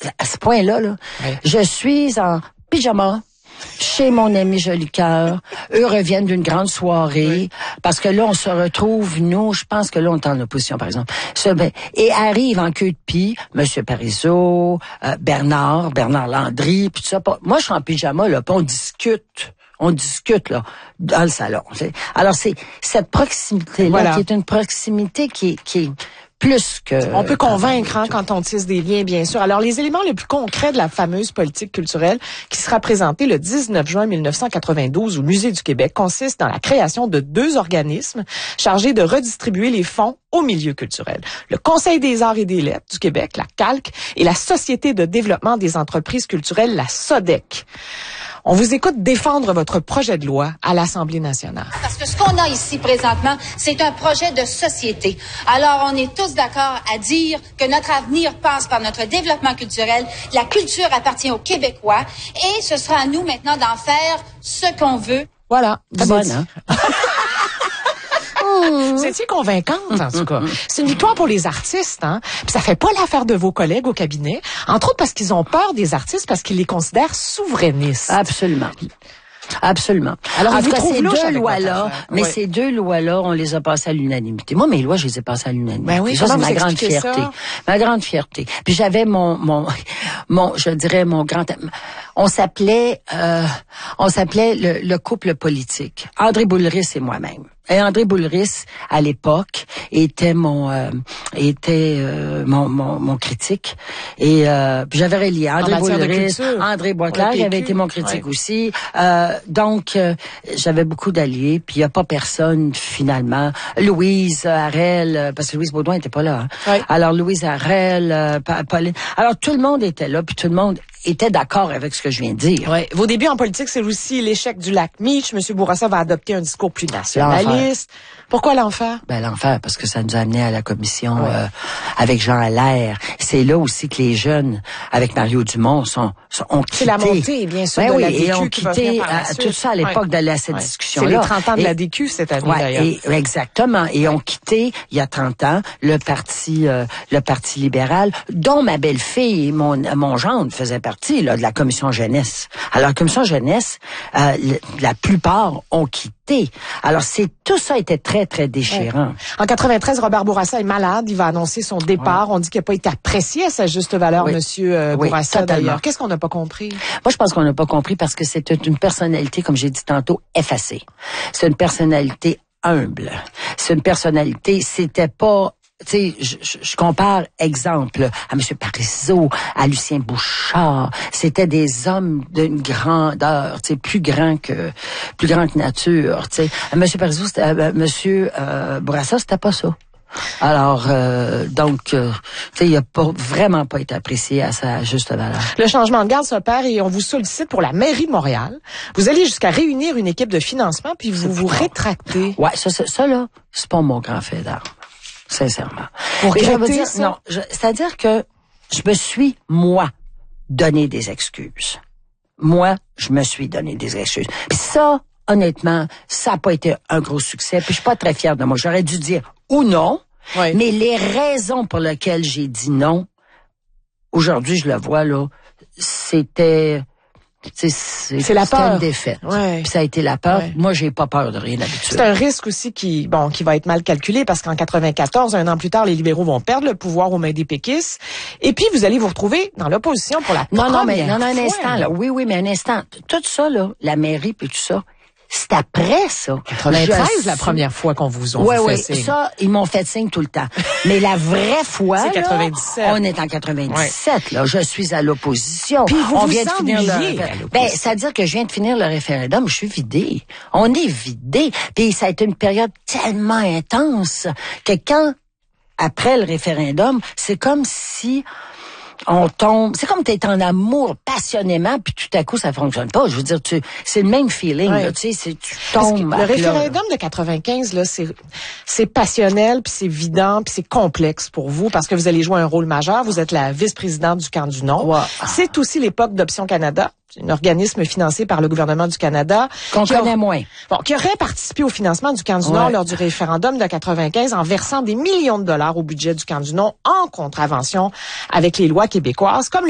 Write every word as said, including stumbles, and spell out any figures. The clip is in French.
à ce point-là, là, oui. je suis en pyjama chez mon ami Jolicoeur. Eux reviennent d'une grande soirée. Oui. Parce que là, on se retrouve, nous, je pense que là, on est en opposition, par exemple. Ça, ben, et arrive en queue de pie, M. Parizeau, euh, Bernard, Bernard Landry, puis tout ça. Moi, je suis en pyjama, là, puis on discute. On discute, là, dans le salon. T'sais. Alors, c'est cette proximité-là voilà. qui est une proximité qui est, qui est plus que... On peut convaincre hein, quand on tisse des liens, bien sûr. Alors, les éléments les plus concrets de la fameuse politique culturelle qui sera présentée le dix-neuf juin mille neuf cent quatre-vingt-douze au Musée du Québec consiste dans la création de deux organismes chargés de redistribuer les fonds au milieu culturel. Le Conseil des arts et des lettres du Québec, la C A L C, et la Société de développement des entreprises culturelles, la S O D E C. On vous écoute défendre votre projet de loi à l'Assemblée nationale. Parce que ce qu'on a ici présentement, c'est un projet de société. Alors, on est tous d'accord à dire que notre avenir passe par notre développement culturel. La culture appartient aux Québécois et ce sera à nous maintenant d'en faire ce qu'on veut. Voilà. Vous bonne, hein? Vous étiez convaincante, en tout cas. C'est une victoire pour les artistes, hein. Puis ça fait pas l'affaire de vos collègues au cabinet. Entre autres parce qu'ils ont peur des artistes, parce qu'ils les considèrent souverainistes. Absolument. Absolument. Alors, en on tout cas, ces deux lois-là, mais oui. ces deux lois-là, on les a passées à l'unanimité. Moi, mes lois, je les ai passées à l'unanimité. Ben oui, ça, c'est ma grande fierté. Ça? Ma grande fierté. Puis j'avais mon, mon, mon, je dirais mon grand, on s'appelait, euh, on s'appelait le, le couple politique. André Boulris et moi-même. Et André Boulris, à l'époque, était mon euh, était euh, mon, mon mon critique. Et euh, j'avais relié André Boulris, André Boisclair, qui avait été mon critique ouais. aussi. Euh, donc, euh, j'avais beaucoup d'alliés. Puis il n'y a pas personne, finalement. Louise Harel, parce que Louise Baudouin n'était pas là. Hein. Ouais. Alors, Louise Harel, euh, Pauline... Alors, tout le monde était là, puis tout le monde était d'accord avec ce que je viens de dire. Ouais. Vos débuts en politique, c'est aussi l'échec du lac Meach. M. Bourassa va adopter un discours plus nationaliste. Pourquoi l'enfer? Ben l'enfer, parce que ça nous a amené à la commission ouais. euh, avec Jean Allaire. C'est là aussi que les jeunes, avec Mario Dumont, sont, sont ont quitté. C'est la montée, bien sûr, ben de oui, la D Q et ont qui va quitté par euh, tout ça à l'époque ouais. de la, cette ouais. discussion-là. C'est les trente ans de et, la D Q cette année, ouais, d'ailleurs. Et, exactement. Et ont quitté, il y a trente ans, le parti euh, le parti libéral, dont ma belle-fille et mon, mon gendre faisaient partie là, de la commission jeunesse. Alors, la commission jeunesse, euh, la plupart ont quitté. Alors, c'est tout ça était très, très déchirant. Ouais. En quatre-vingt-treize, Robert Bourassa est malade. Il va annoncer son départ. Ouais. On dit qu'il n'a pas été apprécié à sa juste valeur, oui. Monsieur euh, oui, Bourassa, totalement. D'ailleurs. Qu'est-ce qu'on n'a pas compris? Moi, je pense qu'on n'a pas compris parce que c'est une personnalité, comme j'ai dit tantôt, effacée. C'est une personnalité humble. C'est une personnalité, c'était pas... Tu sais, je, je, je compare, exemple, à M. Parizeau, à Lucien Bouchard. C'était des hommes d'une grandeur, tu sais, plus grand que plus grand que nature. Tu sais, M. Parizeau, c'était, euh, M. Euh, Bourassa, c'était pas ça. Alors, euh, donc, euh, tu sais, il a pas, vraiment pas été apprécié à sa juste valeur. Le changement de garde s'opère et on vous sollicite pour la mairie de Montréal. Vous allez jusqu'à réunir une équipe de financement puis vous vous rétractez. Ouais, ça, ça, ça là, c'est pas mon grand fait d'armes. Sincèrement. Pour je veux dire, ça? non, je, c'est-à-dire que je me suis, moi, donné des excuses. Moi, je me suis donné des excuses. Puis ça, honnêtement, ça n'a pas été un gros succès. Puis je suis pas très fière de moi. J'aurais dû dire ou non, oui. mais les raisons pour lesquelles j'ai dit non, aujourd'hui, je le vois, là, c'était... C'est, c'est, c'est la peur. Une défaite. Ouais. Puis ça a été la peur. Ouais. Moi, j'ai pas peur de rien d'habitude. C'est un risque aussi qui, bon, qui va être mal calculé parce qu'en quatre-vingt-quatorze, un an plus tard, les libéraux vont perdre le pouvoir aux mains des péquistes. Et puis, vous allez vous retrouver dans l'opposition pour la non, première non, mais non, non, un fois. instant, là. Oui, oui, mais un instant. Tout ça, là, la mairie puis tout ça, c'est après ça. quatre-vingt-treize, je la première fois qu'on vous a ouais, fait ouais, signe. Ça, ils m'ont fait signe tout le temps. Mais la vraie fois, c'est là, quatre-vingt-dix-sept. On est en quatre-vingt-dix-sept, ouais. là. Je suis à l'opposition. Puis vous on vous vient de finir le le... Ben, c'est-à-dire que je viens de finir le référendum, je suis vidée. On est vidé. Puis ça a été une période tellement intense que quand, après le référendum, c'est comme si... on tombe, c'est comme t'es en amour passionnément, puis tout à coup ça fonctionne pas. Je veux dire, tu, c'est le même feeling, ouais. là, tu sais, c'est tu tombes. Le référendum de quatre-vingt-quinze là, c'est c'est passionnel, puis c'est vidant, puis c'est complexe pour vous parce que vous allez jouer un rôle majeur. Vous êtes la vice-présidente du camp du non. Wow. C'est aussi l'époque d'Option Canada, un organisme financé par le gouvernement du Canada. Qu'on connaît a, moins. Bon, qui aurait participé au financement du camp du ouais. Nord lors du référendum de quatre-vingt-quinze en versant des millions de dollars au budget du camp du non en contravention avec les lois québécoises, comme